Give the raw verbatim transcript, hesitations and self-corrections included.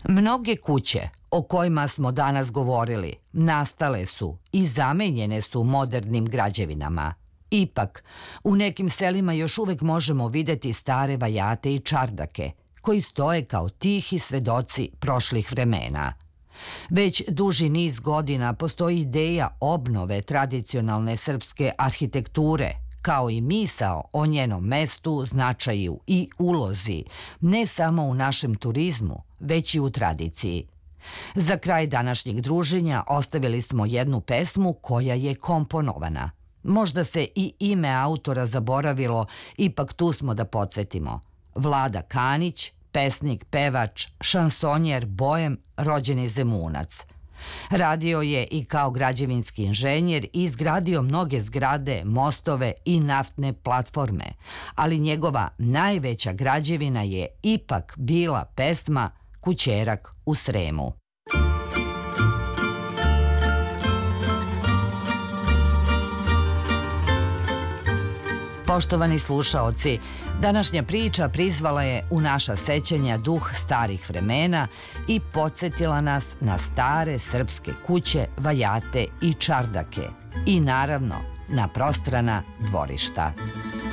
Mnoge kuće o kojima smo danas govorili nastale su i zamenjene su modernim građevinama. Ipak, u nekim selima još uvek možemo videti stare vajate i čardake, koji stoje kao tihi svedoci prošlih vremena. Već duži niz godina postoji ideja obnove tradicionalne srpske arhitekture, kao i misao o njenom mestu, značaju i ulozi, ne samo u našem turizmu, već i u tradiciji. Za kraj današnjeg druženja ostavili smo jednu pesmu koja je komponovana. Možda se i ime autora zaboravilo, ipak tu smo da podsjetimo. Vlada Kanić, pesnik, pevač, šansonjer, bojem, rođeni Zemunac. Radio je i kao građevinski inženjer i izgradio mnoge zgrade, mostove i naftne platforme, ali njegova najveća građevina je ipak bila pesma Kućerak u Sremu. Poštovani slušaoci, današnja priča prizvala je u naša sećanja duh starih vremena i podsjetila nas na stare srpske kuće, vajate i čardake i naravno na prostrana dvorišta.